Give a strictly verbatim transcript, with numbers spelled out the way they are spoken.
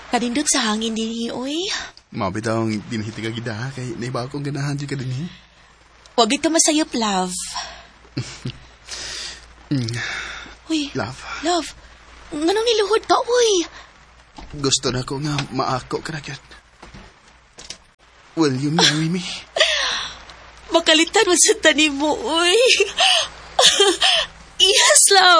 Kadindot sa hangin din, oy. Mabit ang dinhiti ka gida, kay naiba akong ganahan dyan ka din eh. Huwag ka masayop, love. Mm. Uy, Love, love, nganong niluhod ka, uy? gusto na ko nga maako ka na gyud. Will you marry me? Makalitan mo sa tanim mo, uy. Yes, love.